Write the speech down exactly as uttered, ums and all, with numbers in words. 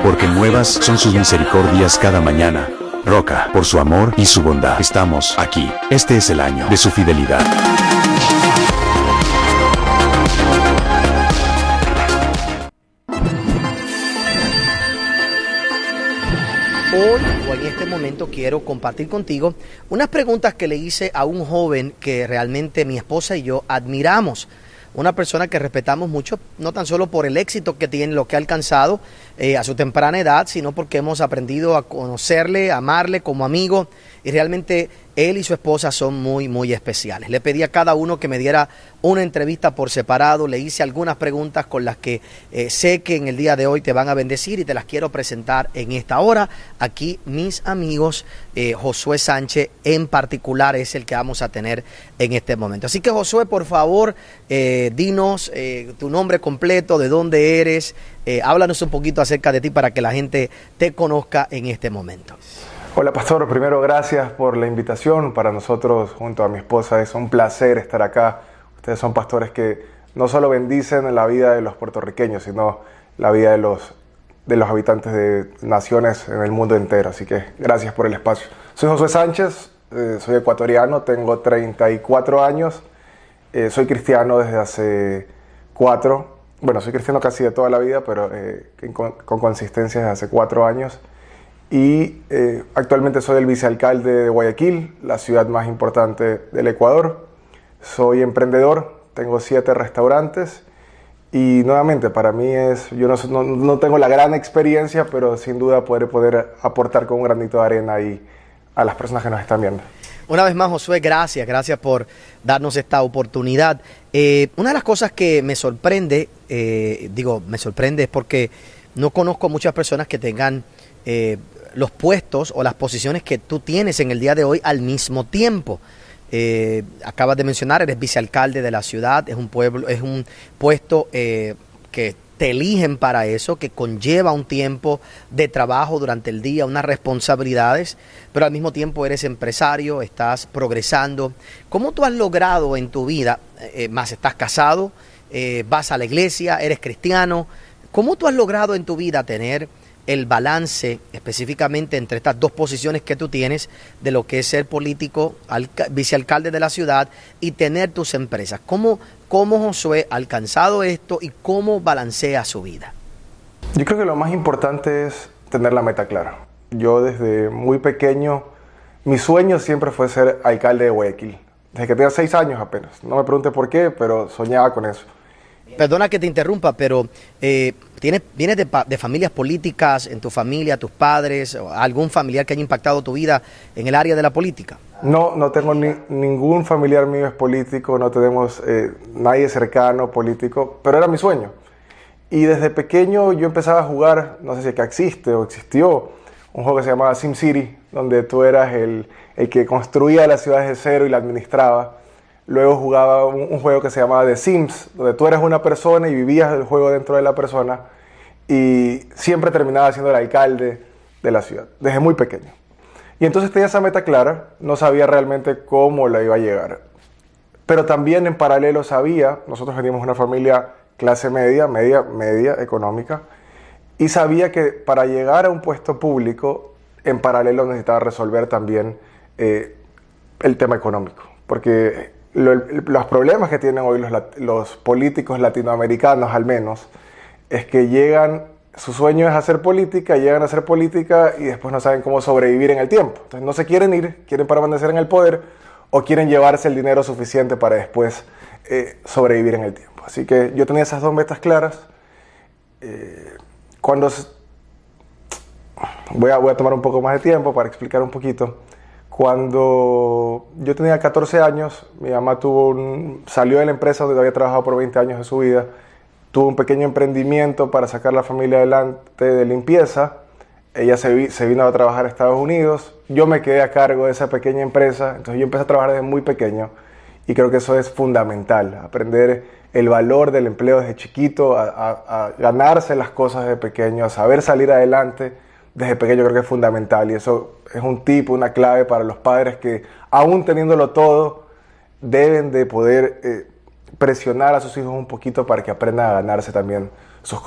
porque nuevas son sus misericordias cada mañana. Roca, por su amor y su bondad, estamos aquí. Este es el año de su fidelidad. Hoy o en este momento quiero compartir contigo unas preguntas que le hice a un joven que realmente mi esposa y yo admiramos. Una persona que respetamos mucho, no tan solo por el éxito que tiene, lo que ha alcanzado eh, a su temprana edad, sino porque hemos aprendido a conocerle, a amarle como amigo, y realmente él y su esposa son muy, muy especiales. Le pedí a cada uno que me diera una entrevista por separado, le hice algunas preguntas con las que eh, sé que en el día de hoy te van a bendecir y te las quiero presentar en esta hora. Aquí mis amigos, eh, Josué Sánchez en particular es el que vamos a tener en este momento. Así que Josué, por favor, eh, dinos eh, tu nombre completo, de dónde eres, eh, háblanos un poquito acerca de ti para que la gente te conozca en este momento. Hola pastor, primero gracias por la invitación. Para nosotros, junto a mi esposa, es un placer estar acá. Ustedes son pastores que no solo bendicen la vida de los puertorriqueños, sino la vida de los, de los habitantes de naciones en el mundo entero. Así que gracias por el espacio. Soy Josué Sánchez, eh, soy ecuatoriano, tengo treinta y cuatro años, eh, soy cristiano desde hace cuatro, bueno, soy cristiano casi de toda la vida, pero eh, con, con consistencia desde hace cuatro años. Y eh, actualmente soy el vicealcalde de Guayaquil, la ciudad más importante del Ecuador. Soy emprendedor, tengo siete restaurantes y nuevamente para mí es, yo no, no, no tengo la gran experiencia, pero sin duda poder, poder aportar con un granito de arena y a las personas que nos están viendo. Una vez más, Josué, gracias, gracias por darnos esta oportunidad. Eh, una de las cosas que me sorprende, eh, digo, me sorprende es porque no conozco muchas personas que tengan eh, los puestos o las posiciones que tú tienes en el día de hoy al mismo tiempo. Eh, acabas de mencionar, eres vicealcalde de la ciudad, es un pueblo, es un puesto eh, que te eligen para eso, que conlleva un tiempo de trabajo durante el día, unas responsabilidades, pero al mismo tiempo eres empresario, estás progresando. ¿Cómo tú has logrado en tu vida, eh, más estás casado, eh, vas a la iglesia, eres cristiano, cómo tú has logrado en tu vida tener el balance específicamente entre estas dos posiciones que tú tienes de lo que es ser político, vicealcalde de la ciudad y tener tus empresas? ¿Cómo, cómo Josué ha alcanzado esto y cómo balancea su vida? Yo creo que lo más importante es tener la meta clara. Yo desde muy pequeño, mi sueño siempre fue ser alcalde de Guayaquil. Desde que tenía seis años apenas. No me pregunte por qué, pero soñaba con eso. Perdona que te interrumpa, pero eh, ¿tienes, ¿vienes de, de familias políticas en tu familia, tus padres, o algún familiar que haya impactado tu vida en el área de la política? No, no tengo ni, ningún familiar mío es político, no tenemos eh, nadie cercano político, pero era mi sueño. Y desde pequeño yo empezaba a jugar, no sé si acá existe o existió, un juego que se llamaba SimCity, donde tú eras el, el que construía las ciudades de cero y la administraba. Luego jugaba un, un juego que se llamaba The Sims, donde tú eras una persona y vivías el juego dentro de la persona y siempre terminaba siendo el alcalde de la ciudad, desde muy pequeño. Y entonces tenía esa meta clara, no sabía realmente cómo la iba a llegar. Pero también en paralelo sabía, nosotros veníamos de una familia clase media, media, media económica, y sabía que para llegar a un puesto público, en paralelo necesitaba resolver también eh, el tema económico, porque Lo, los problemas que tienen hoy los, los políticos latinoamericanos al menos es que llegan, su sueño es hacer política, llegan a hacer política y después no saben cómo sobrevivir en el tiempo. Entonces no se quieren ir, quieren permanecer en el poder o quieren llevarse el dinero suficiente para después eh, sobrevivir en el tiempo. Así que yo tenía esas dos metas claras. Eh, cuando voy a, voy a tomar un poco más de tiempo para explicar un poquito. Cuando yo tenía catorce años, mi mamá tuvo un, salió de la empresa donde había trabajado por veinte años de su vida, tuvo un pequeño emprendimiento para sacar la familia adelante de limpieza. Ella se, vi, se vino a trabajar a Estados Unidos, yo me quedé a cargo de esa pequeña empresa, entonces yo empecé a trabajar desde muy pequeño y creo que eso es fundamental, aprender el valor del empleo desde chiquito, a, a, a ganarse las cosas desde pequeño, a saber salir adelante desde pequeño creo que es fundamental y eso es un tip, una clave para los padres que aún teniéndolo todo deben de poder eh, presionar a sus hijos un poquito para que aprendan a ganarse también